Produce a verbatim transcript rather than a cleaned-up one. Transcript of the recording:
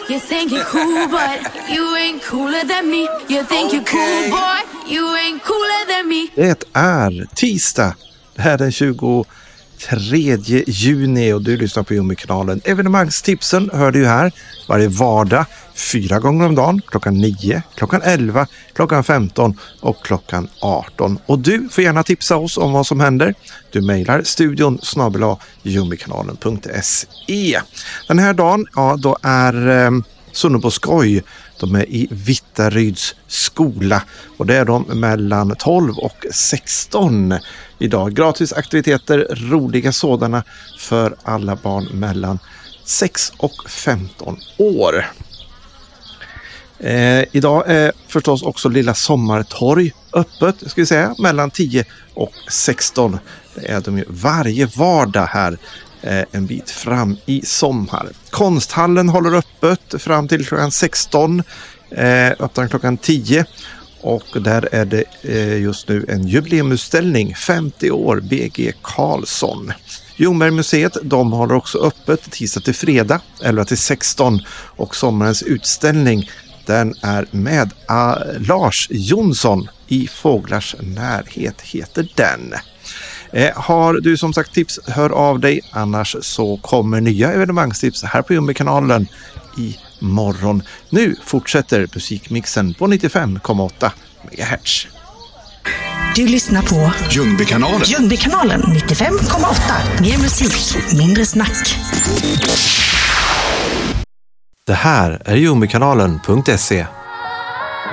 You think you're cool, but you ain't cooler than me. You think you're cool, boy, you ain't cooler than me. Det är tisdag. Det här är den tjugotredje juni och du lyssnar på Jumbo-kanalen. Evenemangstipsen hör du här varje vardag fyra gånger om dagen. Klockan nio, klockan elva, klockan femton och klockan arton. Och du får gärna tipsa oss om vad som händer. Du mejlar studion snabel-a jumbokanalen punkt se. Den här dagen, ja, då är eh, Sunne på skoj. De är i Vittaryds skola och det är de mellan tolv och sexton idag. Gratis aktiviteter, roliga sådana för alla barn mellan sex och femton år. Eh, idag är förstås också Lilla Sommartorg öppet, ska vi säga, mellan tio och sexton. Det är de ju varje vardag här eh, en bit fram i sommar. Konsthallen håller öppet fram till klockan sexton, eh, öppnar klockan tio. Och där är det eh, just nu en jubileumutställning, femtio år B G Karlsson. Ljungbergmuseet, de håller också öppet tisdag till fredag, elva till sexton. Och sommarens utställning, den är med uh, Lars Jonsson i Fåglars närhet heter den. Eh, har du som sagt tips, hör av dig. Annars så kommer nya evenemangstips här på Jumbo-kanalen i morgon. Nu fortsätter musikmixen på nittiofem komma åtta megahertz. Du lyssnar på Jumbo-kanalen. Jumbo-kanalen nittiofem komma åtta. Mer musik, mindre snack. Det här är Jumbo-kanalen punkt se.